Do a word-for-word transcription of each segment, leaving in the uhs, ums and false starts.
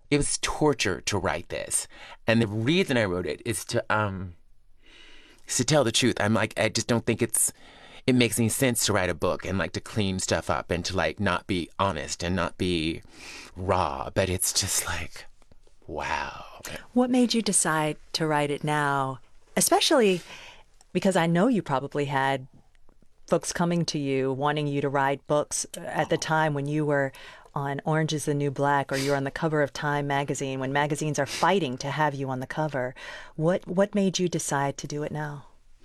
it was torture to write this. And the reason I wrote it is to um is to tell the truth. I'm like, I just don't think it's it makes any sense to write a book and like to clean stuff up and to like not be honest and not be raw. But it's just like, wow. What made you decide to write it now? Especially because I know you probably had folks coming to you wanting you to write books at the time when you were on Orange is the New Black, or you're on the cover of Time magazine, when magazines are fighting to have you on the cover. What what made you decide to do it now?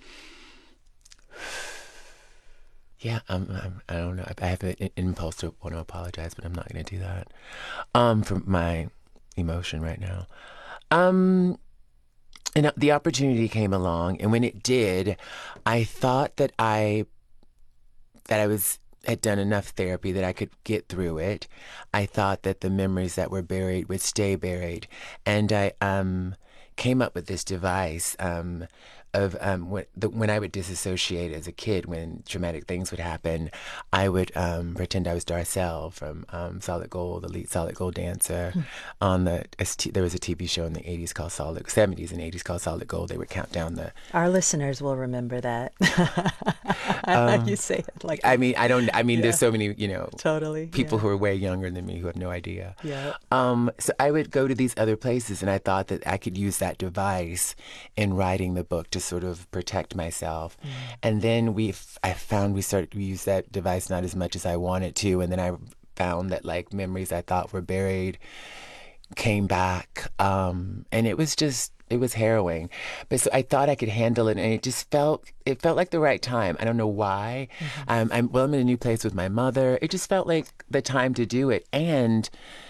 Yeah, um, um, I don't know. I have an impulse to want to apologize, but I'm not going to do that um, for my emotion right now. Um, and the opportunity came along, and when it did, I thought that I that I was had done enough therapy that I could get through it. I thought that the memories that were buried would stay buried. And I um, came up with this device um, of um, when, the, when I would disassociate as a kid, when traumatic things would happen, I would um, pretend I was Darcel from um, Solid Gold, the lead Solid Gold dancer. Mm. On the there was a T V show in the eighties called Solid, seventies and eighties called Solid Gold. They would count down the. Our listeners will remember that. um, you say it like. I mean, I don't. I mean, yeah. There's so many, you know, totally people yeah. who are way younger than me who have no idea. Yeah. Um. So I would go to these other places, and I thought that I could use that device in writing the book to sort of protect myself. Mm. And then we, I found we started to use that device not as much as I wanted to, and then I found that like memories I thought were buried came back, um, and it was just it was harrowing. But so I thought I could handle it, and it just felt it felt like the right time. I don't know why. Mm-hmm. Um, I'm well. I'm in a new place with my mother. It just felt like the time to do it, and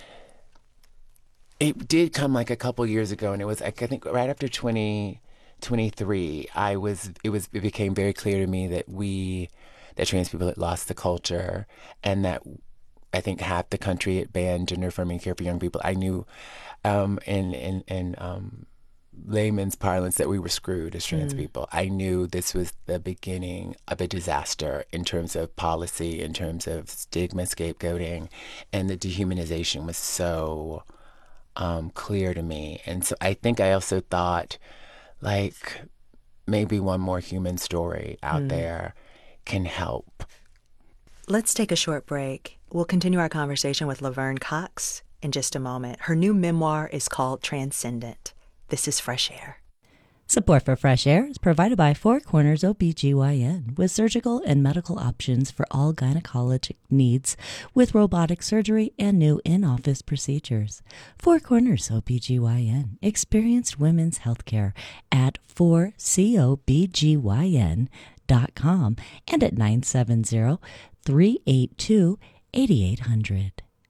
it did come like a couple years ago, and it was like I think right after twenty twenty-three, I was it was it became very clear to me that we that trans people had lost the culture, and that I think half the country had banned gender affirming care for young people. I knew um, in in in um, layman's parlance that we were screwed as trans mm. people. I knew this was the beginning of a disaster in terms of policy, in terms of stigma, scapegoating, and the dehumanization was so um, clear to me. And so I think I also thought, like, maybe one more human story out mm. there can help. Let's take a short break. We'll continue our conversation with Laverne Cox in just a moment. Her new memoir is called Transcendent. This is Fresh Air. Support for Fresh Air is provided by Four Corners O B G Y N, with surgical and medical options for all gynecologic needs, with robotic surgery and new in-office procedures. Four Corners O B G Y N, experienced women's healthcare at four cobgyn dot com and at nine seven zero, three eight two, eight eight zero zero.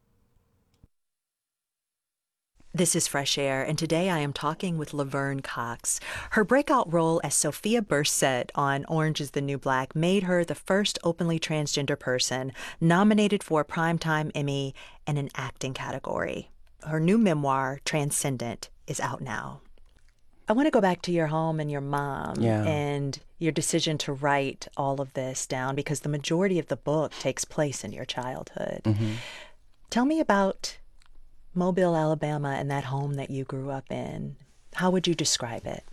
This is Fresh Air, and today I am talking with Laverne Cox. Her breakout role as Sophia Burset on Orange is the New Black made her the first openly transgender person nominated for a Primetime Emmy and an acting category. Her new memoir, Transcendent, is out now. I want to go back to your home and your mom yeah. and your decision to write all of this down, because the majority of the book takes place in your childhood. Mm-hmm. Tell me about Mobile, Alabama, and that home that you grew up in. How would you describe it?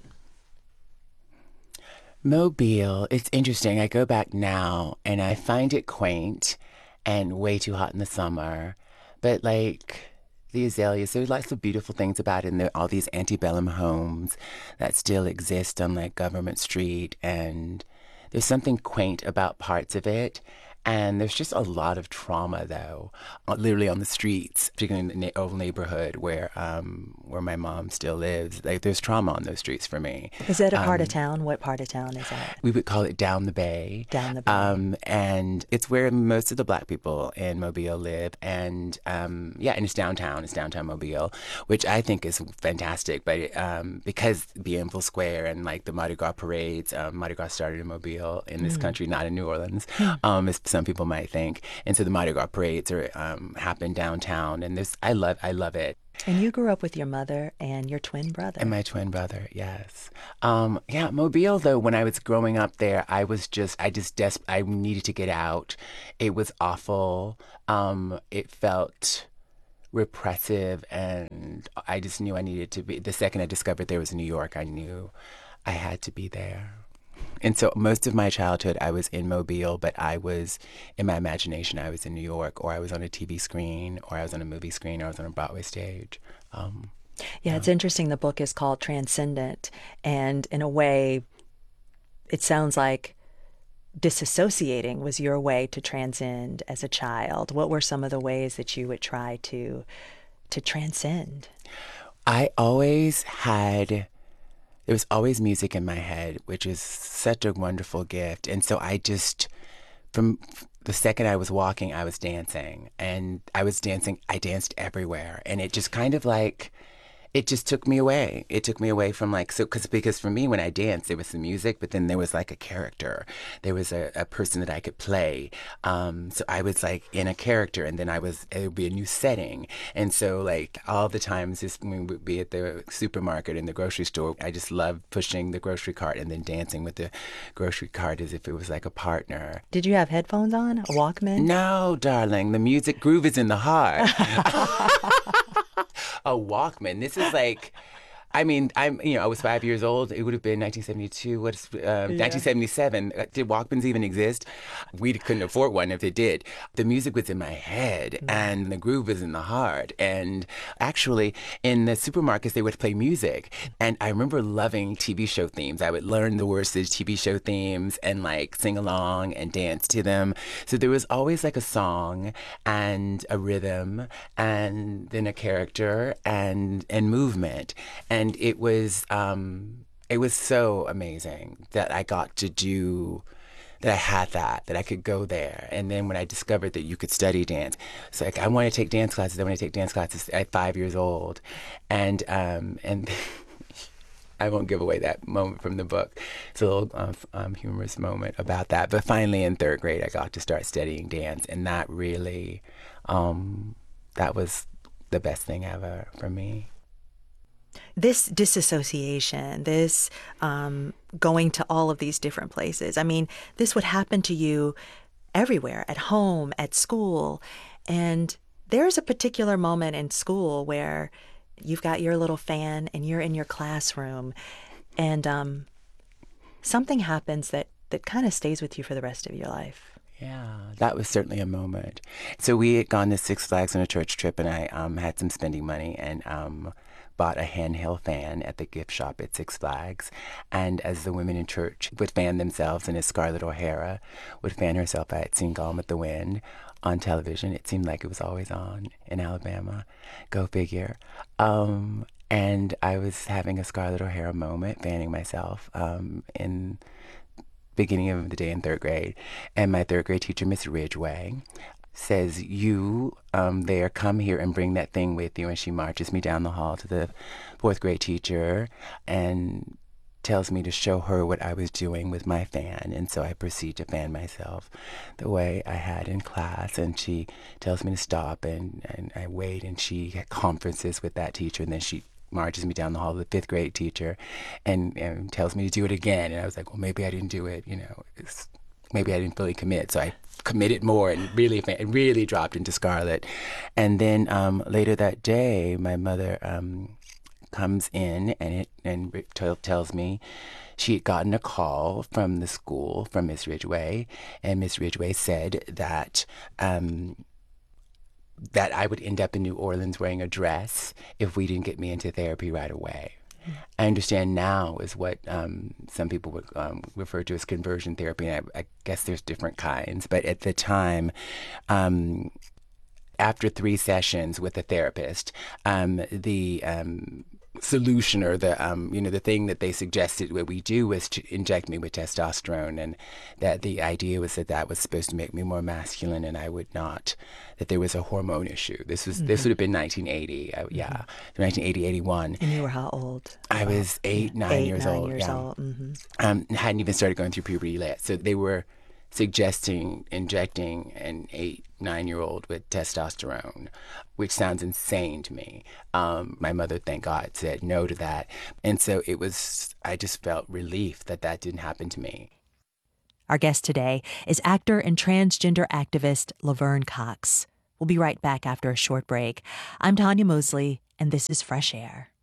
Mobile, it's interesting. I go back now and I find it quaint and way too hot in the summer. But like the azaleas, there's lots of beautiful things about it. And there are all these antebellum homes that still exist on like Government Street. And there's something quaint about parts of it. And there's just a lot of trauma, though, literally on the streets, particularly in the old neighborhood where um, where my mom still lives. Like, there's trauma on those streets for me. Is that a part um, of town? What part of town is that? We would call it Down the Bay. Down the Bay. Um, and it's where most of the Black people in Mobile live. And, um, yeah, and it's downtown. It's downtown Mobile, which I think is fantastic. But um, because Bienville Square and, like, the Mardi Gras parades, um, Mardi Gras started in Mobile, in this mm. country, not in New Orleans. Um, it's some people might think. And so the Mardi Gras parades are um, happen downtown, and this I love I love it. And you grew up with your mother and your twin brother. And my twin brother, yes. Um, yeah, Mobile, though, when I was growing up there, I was just, I just, des- I needed to get out. It was awful. Um, it felt repressive, and I just knew I needed to be. The second I discovered there was New York, I knew I had to be there. And so most of my childhood, I was in Mobile, but I was, in my imagination, I was in New York, or I was on a T V screen, or I was on a movie screen, or I was on a Broadway stage. Um, yeah, it's interesting. The book is called Transcendent, and in a way, it sounds like disassociating was your way to transcend as a child. What were some of the ways that you would try to to transcend? I always had... There was always music in my head, which is such a wonderful gift. And so I just, from the second I was walking, I was dancing. And I was dancing, I danced everywhere. And it just kind of like, it just took me away. It took me away from like, so, cause, because for me, when I danced, there was the music, but then there was like a character. There was a, a person that I could play. Um, so I was like in a character, and then I was, it would be a new setting. And so like all the times just when we would be at the supermarket, in the grocery store, I just loved pushing the grocery cart and then dancing with the grocery cart as if it was like a partner. Did you have headphones on? A Walkman? No, darling. The music groove is in the heart. A Walkman. This is like, I mean, I'm, you know, I was five years old. It would have been nineteen seventy-two. What's um, yeah. nineteen seventy-seven? Did Walkmans even exist? We couldn't afford one if it did. The music was in my head, mm-hmm. and the groove was in the heart. And actually, in the supermarkets, they would play music. And I remember loving T V show themes. I would learn the words to T V show themes and like sing along and dance to them. So there was always like a song and a rhythm, and then a character and and movement. And And it was um, it was so amazing that I got to do, that I had that, that I could go there. And then when I discovered that you could study dance, so like I want to take dance classes. I want to take dance classes at five years old, and um, and I won't give away that moment from the book. It's a little um, um, humorous moment about that. But finally, in third grade, I got to start studying dance, and that really, um, that was the best thing ever for me. This disassociation, this um, going to all of these different places, I mean, this would happen to you everywhere, at home, at school. And there's a particular moment in school where you've got your little fan and you're in your classroom, and um, something happens that, that kind of stays with you for the rest of your life. Yeah, that was certainly a moment. So we had gone to Six Flags on a church trip, and I um, had some spending money, and um, bought a handheld fan at the gift shop at Six Flags. And as the women in church would fan themselves, and as Scarlett O'Hara would fan herself, I had seen Gone with the Wind on television. It seemed like it was always on in Alabama. Go figure. Um, and I was having a Scarlett O'Hara moment, fanning myself um, in beginning of the day in third grade. And my third grade teacher, Miss Ridgway, says, you um, there, come here and bring that thing with you. And she marches me down the hall to the fourth grade teacher and tells me to show her what I was doing with my fan. And so I proceed to fan myself the way I had in class. And she tells me to stop, and, and I wait, and she had conferences with that teacher. And then she marches me down the hall to the fifth grade teacher and, and tells me to do it again. And I was like, well, maybe I didn't do it, you know, it's, maybe I didn't fully commit. So I committed more and really really dropped into Scarlett. And then um, later that day, my mother um, comes in and it and t- tells me she had gotten a call from the school from Miss Ridgway, and Miss Ridgway said that um, that I would end up in New Orleans wearing a dress if we didn't get me into therapy right away. I understand now is what um, some people would um, refer to as conversion therapy, and I, I guess there's different kinds. But at the time, um, after three sessions with a therapist, um, the um, solution, or the um, you know the thing that they suggested what we do was to inject me with testosterone, and that the idea was that that was supposed to make me more masculine, and I would not, that there was a hormone issue. This was mm-hmm. this would have been nineteen eighty, I, yeah, mm-hmm. nineteen eighty, eighty-one. And you were how old? I was eight, nine eight, years nine old. Years yeah. old. Mm-hmm. Um, hadn't even started going through puberty yet, so they were suggesting injecting an eight, nine-year-old with testosterone, which sounds insane to me. Um, my mother, thank God, said no to that. And so it was, I just felt relief that that didn't happen to me. Our guest today is actor and transgender activist Laverne Cox. We'll be right back after a short break. I'm Tanya Mosley, and this is Fresh Air.